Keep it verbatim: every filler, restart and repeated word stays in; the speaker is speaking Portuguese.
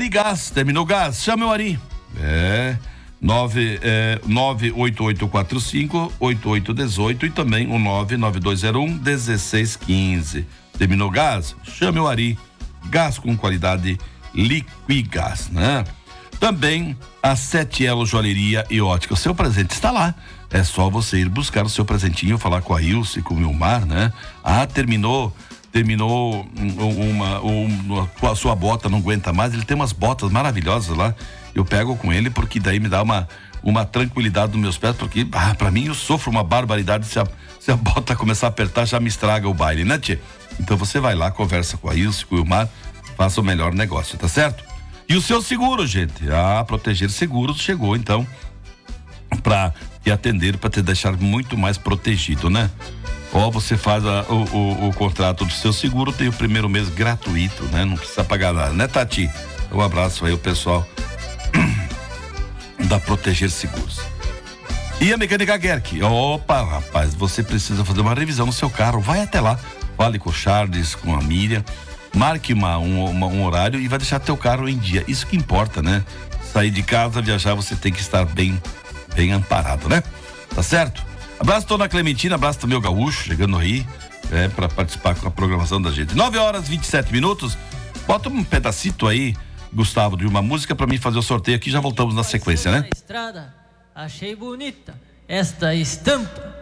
Ligás, terminou gás, chama o Ari. É, nove oito oito quatro cinco oito oito um oito e também o nove nove dois zero um um seis um cinco. Terminou gás? Chame o Ari. Gás com qualidade Liquigás, né? Também a Sete Elo Joalheria e Ótica. O seu presente está lá. É só você ir buscar o seu presentinho, falar com a Ilse e com o Milmar, né? Ah, terminou, terminou uma, uma, a sua bota não aguenta mais. Ele tem umas botas maravilhosas lá. Eu pego com ele porque daí me dá uma, uma tranquilidade nos meus pés, porque, ah, pra mim eu sofro uma barbaridade se a, se a bota começar a apertar, já me estraga o baile, né, tchê? Então você vai lá, conversa com a Ilse, com o Milmar, faça o melhor negócio, tá certo? E o seu seguro, gente, a Proteger Seguros chegou, então, para te atender, para te deixar muito mais protegido, né? Ó, você faz a, o, o, o contrato do seu seguro, tem o primeiro mês gratuito, né? Não precisa pagar nada, né, Tati? Um abraço aí, o pessoal da Proteger Seguros. E a Mecânica Gerk, opa, rapaz, você precisa fazer uma revisão no seu carro, vai até lá, fale com o Charles, com a Miriam, marque uma, um, uma, um horário e vai deixar teu carro em dia. Isso que importa, né? Sair de casa, viajar, você tem que estar bem, bem amparado, né? Tá certo? Abraço, dona Clementina, abraço também o Gaúcho, chegando aí, é, para participar com a programação da gente. nove horas e vinte e sete minutos. Bota um pedacito aí, Gustavo, de uma música para mim fazer o sorteio aqui, já voltamos na sequência, né? Na estrada, achei bonita esta estampa.